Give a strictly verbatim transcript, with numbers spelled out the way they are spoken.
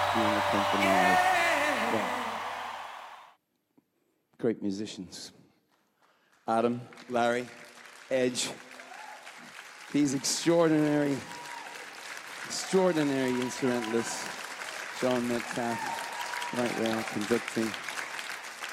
being the company of well, great musicians. Adam, Larry, Edge, these extraordinary, extraordinary instrumentalists. John Metcalf, right there, conducting.